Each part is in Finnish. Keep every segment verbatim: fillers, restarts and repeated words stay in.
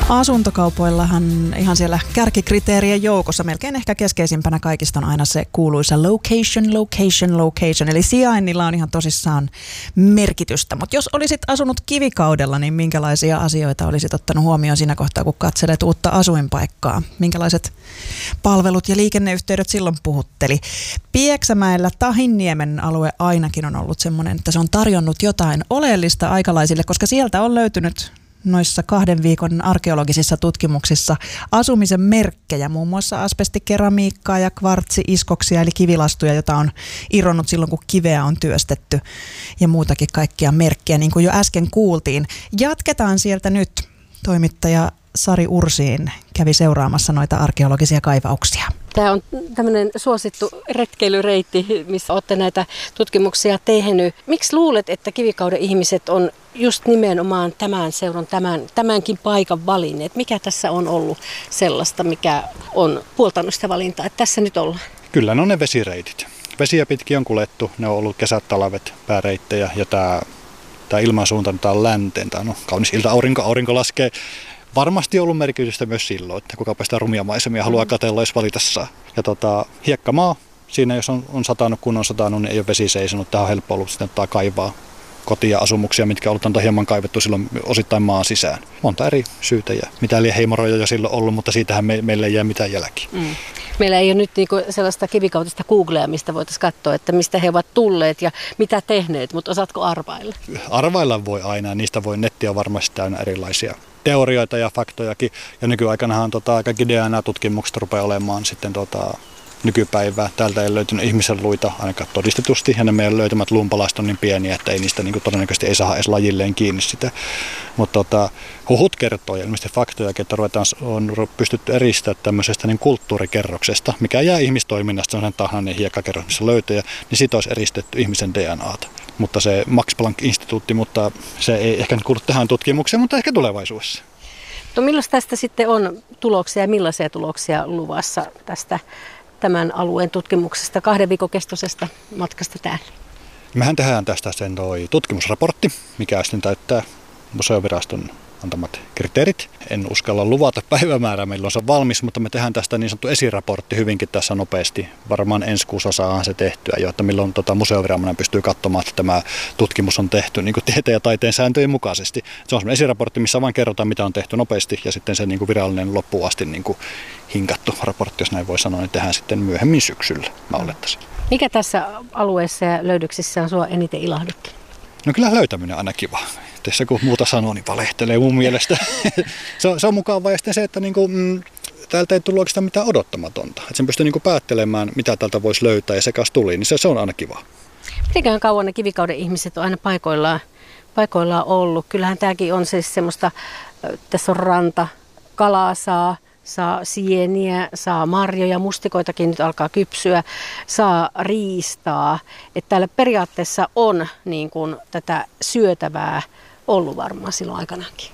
Asuntokaupoillahan ihan siellä kärkikriteerien joukossa melkein ehkä keskeisimpänä kaikista on aina se kuuluisa location, location, location. Eli sijainnilla on ihan tosissaan merkitystä. Mutta jos olisit asunut kivikaudella, niin minkälaisia asioita olisit ottanut huomioon siinä kohtaa, kun katselet uutta asuinpaikkaa? Minkälaiset palvelut ja liikenneyhteydet silloin puhutteli? Pieksämäellä Tahinniemen alue ainakin on ollut semmoinen, että se on tarjonnut jotain oleellista aikalaisille, koska sieltä on löytynyt noissa kahden viikon arkeologisissa tutkimuksissa asumisen merkkejä, muun muassa asbestikeramiikkaa ja kvartsi-iskoksia eli kivilastuja, joita on irronnut silloin, kun kiveä on työstetty ja muutakin kaikkia merkkejä, niin kuin jo äsken kuultiin. Jatketaan sieltä nyt. Toimittaja Sari Ursiin kävi seuraamassa noita arkeologisia kaivauksia. Tämä on tämmöinen suosittu retkeilyreitti, missä olette näitä tutkimuksia tehnyt. Miksi luulet, että kivikauden ihmiset on just nimenomaan tämän seuran, tämän, tämänkin paikan valinneet? Mikä tässä on ollut sellaista, mikä on puoltanut sitä valintaa, että tässä nyt ollaan? Kyllä ne on ne vesireitit. Vesiä pitkin on kuljettu, ne on ollut kesät, talvet, pääreittejä ja tämä, tämä ilmansuunta tämä on länteen. Tämä on no, kaunis ilta, aurinko, aurinko laskee. Varmasti on ollut merkitystä myös silloin, että kukapa sitä rumia maisemia haluaa katsella, jos valita saa. Ja tota, hiekkamaa, siinä jos on, on satanut, kun on satanut, niin ei ole vesi seisonut. Tähän on helppo ollut sitten ottaa kaivaa kotia ja asumuksia, mitkä on ollut hieman kaivettu silloin osittain maan sisään. Monta eri syytä ja mitä liian heimoroja jo silloin ollut, mutta siitähän me, meille ei jää mitään jälkiä. Mm. Meillä ei ole nyt niinku sellaista kivikautista Googlea, mistä voitaisiin katsoa, että mistä he ovat tulleet ja mitä tehneet, mutta osaatko arvailla? Arvailla voi aina, niistä voi nettiä varmasti täynnä erilaisia teorioita ja faktojakin. Ja nykyaikanahan tota, kaikki D N A-tutkimukset rupeaa olemaan sitten tota, nykypäivää. Täältä ei löytynyt ihmisen luita ainakaan todistetusti. Ja ne meidän löytämät lumpalaiset on niin pieniä, että ei niistä niin todennäköisesti ei saa edes lajilleen kiinni sitä. Mutta tota, huhut kertoo ja ilmeisesti faktojakin, että ruvetaan, on pystytty eristämään tämmöisestä niin kulttuurikerroksesta, mikä jää ihmistoiminnasta sellainen tahainen hiekkakerros, missä löytöjä, niin siitä olisi eristetty ihmisen D N A:ta. Mutta se Max Planck-instituutti, mutta se ei ehkä kuulu tähän tutkimukseen, mutta ehkä tulevaisuudessa. No millaista tästä sitten on tuloksia ja millaisia tuloksia luvassa tästä tämän alueen tutkimuksesta, kahden viikon kestoisesta matkasta täällä? Mehän tehdään tästä sen toi tutkimusraportti, mikä sitten täyttää museoviraston antamat kriteerit. En uskalla luvata päivämäärää, milloin se on valmis, mutta me tehdään tästä niin sanottu esiraportti hyvinkin tässä nopeasti. Varmaan ensi kuussa saadaan se tehtyä jo, että milloin tota, museoviranomainen pystyy katsomaan, että tämä tutkimus on tehty niin kuin tieteen ja taiteen sääntöjen mukaisesti. Se on sellainen esiraportti, missä vain kerrotaan, mitä on tehty nopeasti ja sitten se niin kuin virallinen loppuun asti niin kuin hinkattu raportti, jos näin voi sanoa, niin tehdään sitten myöhemmin syksyllä, mä olettaisin. Mikä tässä alueessa ja löydöksissä on sua eniten ilahduttanut? No kyllä löytäminen on aina kiva. Tässä kun muuta sanoo, niin valehtelee mun mielestä. se, on, se on mukavaa ja sitten se, että niinku, mm, täältä ei tullut oikeastaan mitään odottamatonta. Että sen pystyy niinku päättelemään, mitä täältä voisi löytää ja se kas tuli, niin se, se on aina kiva. Mitenkään kauan ne kivikauden ihmiset on aina paikoillaan, paikoillaan ollut. Kyllähän tämäkin on siis semmoista, tässä on ranta, kalaa saa. Saa sieniä, saa marjoja, mustikoitakin nyt alkaa kypsyä, saa riistaa. Että täällä periaatteessa on niin kuin tätä syötävää ollut varmaan silloin aikanaankin.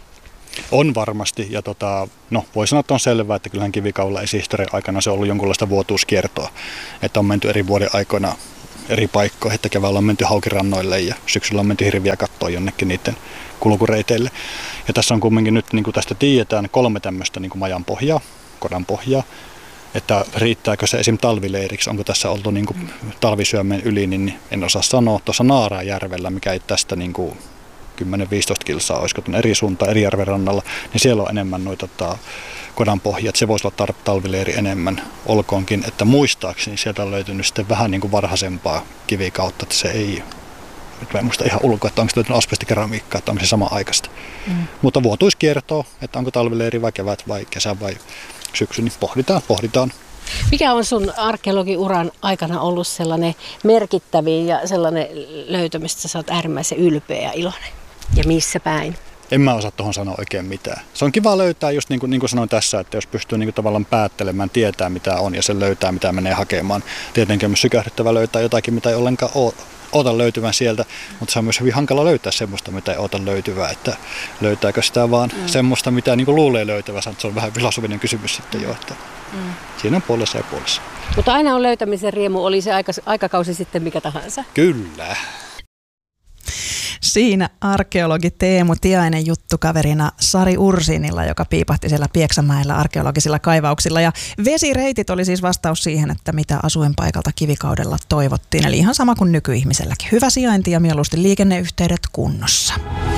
On varmasti ja tota, no, voi sanoa, että on selvää, että kyllähän kivikaudella esihistorian aikana se on ollut jonkunlaista vuotuuskiertoa. Että on menty eri vuoden aikoina eri paikkoihin, että keväällä on menty haukirannoille ja syksyllä on menty hirviä kattoon jonnekin niiden kulkureiteille. Ja tässä on kumminkin nyt, niin kuin tästä tiedetään, kolme tämmöistä niin kuin majan pohjaa, kodan pohjaa. Että riittääkö se esim. Talvileiriksi, onko tässä oltu niin kuin talvisyömeen yli, niin en osaa sanoa. Tuossa Naarajärvellä, mikä ei tästä niin kuin kymmenen viisitoista kilsaa, olisiko tuon eri suuntaan, eri järven rannalla, niin siellä on enemmän noita tota, kodan pohjia, että se voisi olla tar- talvileiri enemmän, olkoonkin, että muistaakseni sieltä on löytynyt sitten vähän niin kuin varhaisempaa kivikautta, että se ei, nyt mä en muista ihan ulkoa, että onko se löytynyt asbestikeramiikkaa, että onko se sama aikaista. Mm. Mutta vuotuiskiertoa, että onko talvileiri vai kevät vai kesä vai syksy, niin pohditaan, pohditaan. Mikä on sun arkeologiuran aikana ollut sellainen merkittävin ja sellainen löytö, mistä sä oot äärimmäisen ylpeä ja iloinen? Ja missä päin? En mä osaa tuohon sanoa oikein mitään. Se on kiva löytää, just niin kuin, niin kuin sanoin tässä, että jos pystyy niin kuin tavallaan päättelemään, tietää mitä on ja sen löytää, mitä menee hakemaan. Tietenkin on myös sykähdyttävä löytää jotakin, mitä ei ollenkaan ole. Oota löytyvän sieltä, mutta se on myös hyvin hankala löytää semmoista, mitä ei oota löytyvää, että löytääkö sitä vaan mm. semmoista, mitä niin kuin luulee löytävänsä, se on vähän filosofinen kysymys sitten jo, että mm. siinä on puolessa ja puolessa. Mutta aina on löytämisen riemu, oli se aika, aikakausi sitten mikä tahansa. Kyllä. Siinä arkeologi Teemu Tiainen juttukaverina Sari Ursinilla, joka piipahti siellä Pieksämäellä arkeologisilla kaivauksilla. Ja vesireitit oli siis vastaus siihen, että mitä asuinpaikalta kivikaudella toivottiin. Eli ihan sama kuin nykyihmiselläkin. Hyvä sijainti ja mieluusti liikenneyhteydet kunnossa.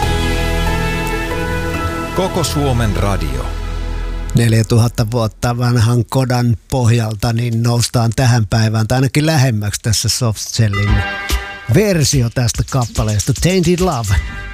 Koko Suomen radio. neljätuhatta vuotta vanhan kodan pohjalta niin noustaan tähän päivään, tai ainakin lähemmäksi tässä Soft Cellin versio tästä kappaleesta Tainted Love.